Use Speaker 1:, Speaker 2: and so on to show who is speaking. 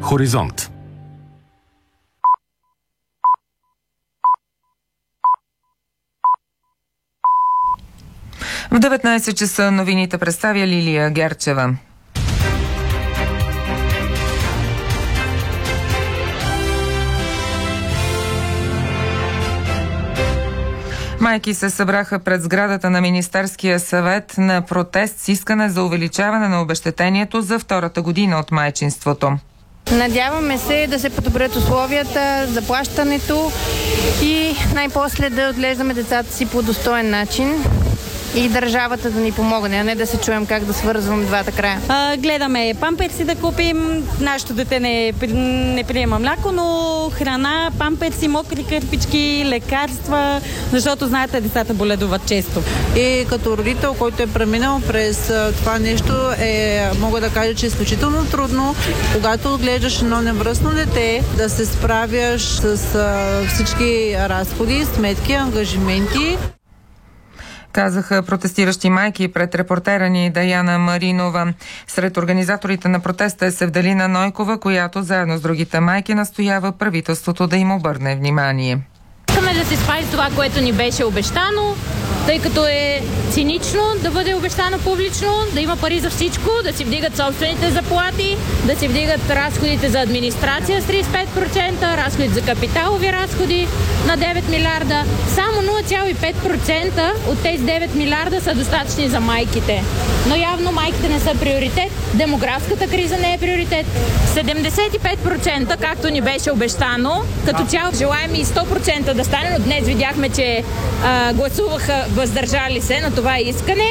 Speaker 1: Хоризонт.
Speaker 2: В 19 часа новините представя Лилия Герчева. Майки се събраха пред сградата на Министерския съвет на протест с искане за увеличаване на обезщетението за втората година от майчинството.
Speaker 3: Надяваме се да се подобрят условията, заплащането и най-после да отглеждаме децата си по достоен начин и държавата да ни помогне, а не да се чуем как да свързвам двата края.
Speaker 4: Гледаме памперси да купим. Нашето дете не приема мляко, но храна, памперси, мокри кърпички, лекарства, защото знаете, децата боледуват често.
Speaker 5: И като родител, който е преминал през това нещо, мога да кажа, че е изключително трудно, когато отглеждаш едно невръстно дете, да се справяш с всички разходи, сметки, ангажименти.
Speaker 2: Казаха протестиращи майки пред репортера ни Даяна Маринова. Сред организаторите на протеста е Севдалина Нойкова, която заедно с другите майки настоява правителството да им обърне внимание.
Speaker 6: Искаме да се спази това, което ни беше обещано, тъй като е цинично да бъде обещано публично, да има пари за всичко, да си вдигат собствените заплати, да си вдигат разходите за администрация с 35%, разходите за капиталови разходи на 9 милиарда. Само 0,5% от тези 9 милиарда са достатъчни за майките. Но явно майките не са приоритет, демографската криза не е приоритет. 75%, както ни беше обещано, като цяло желаем и 100% да стане, но днес видяхме, че гласуваха въздържали се на това искане.